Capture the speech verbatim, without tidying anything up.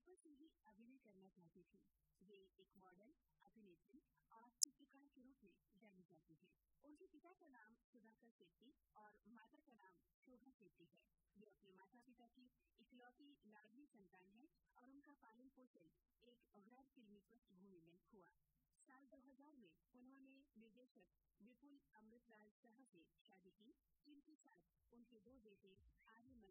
बचपन से ही अभिनय करना चाहती थी। वे एक मॉडल, अभिनेत्री और चित्रकार के रूप में जानी जाती हैं। उनके पिता का नाम सुधाकर शेट्टी और माता का नाम शोभा शेट्टी है। वे अपने माता पिता की इकलौती लाडली संतान है और उनका पालन पोषण एक गैर फिल्मी पृष्ठभूमि में हुआ। साल दो हज़ार में उन्होंने निर्देशक विपुल अमृतलाल शाह से शादी की, जिनके साथ उनके दो बेटे आर्यमन